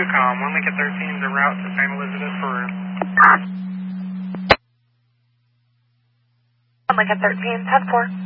SOCOM, 1 Lincoln 13 de route to St. Elizabeth, Peru. 1 Lincoln 13, 10-4.